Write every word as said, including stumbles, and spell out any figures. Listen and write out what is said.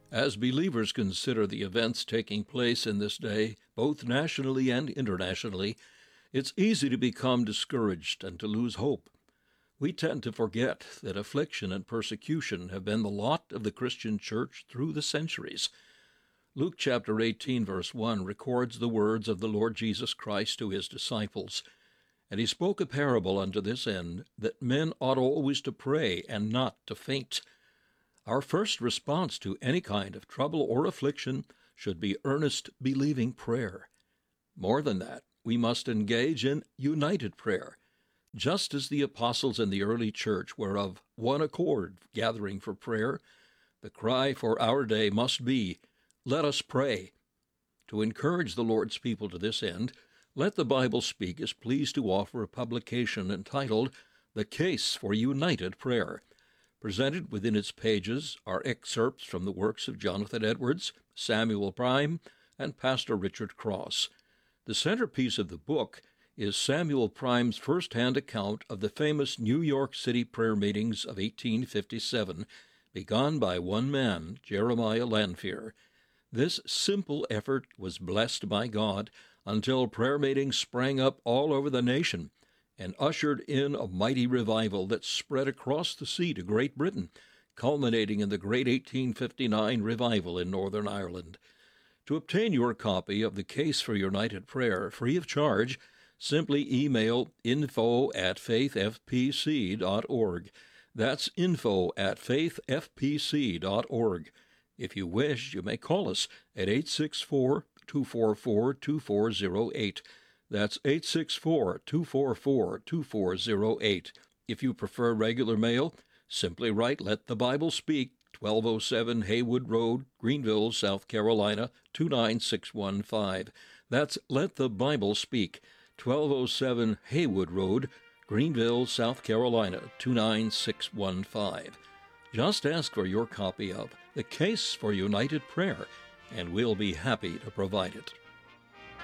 As believers consider the events taking place in this day, both nationally and internationally, it's easy to become discouraged and to lose hope. We tend to forget that affliction and persecution have been the lot of the Christian church through the centuries. Luke chapter eighteen, verse one, records the words of the Lord Jesus Christ to his disciples. And he spoke a parable unto this end, that men ought always to pray and not to faint. Our first response to any kind of trouble or affliction should be earnest, believing prayer. More than that, we must engage in united prayer. Just as the apostles in the early church were of one accord gathering for prayer, the cry for our day must be, "Let us pray." To encourage the Lord's people to this end, Let the Bible Speak is pleased to offer a publication entitled The Case for United Prayer. Presented within its pages are excerpts from the works of Jonathan Edwards, Samuel Prime, and Pastor Richard Cross. The centerpiece of the book is Samuel Prime's first-hand account of the famous New York City prayer meetings of eighteen fifty-seven, begun by one man, Jeremiah Lanphier. This simple effort was blessed by God until prayer meetings sprang up all over the nation and ushered in a mighty revival that spread across the sea to Great Britain, culminating in the great eighteen fifty-nine revival in Northern Ireland. To obtain your copy of The Case for United Prayer free of charge, simply email info at faith f p c dot org. That's info at faith f p c dot org. If you wish, you may call us at eight six four, two four four, two four zero eight. That's eight six four, two four four, two four zero eight. If you prefer regular mail, simply write Let the Bible Speak, twelve oh seven Haywood Road, Greenville, South Carolina, two nine six one five. That's Let the Bible Speak, twelve oh seven Haywood Road, Greenville, South Carolina, two nine six one five. Just ask for your copy of The Case for United Prayer, and we'll be happy to provide it.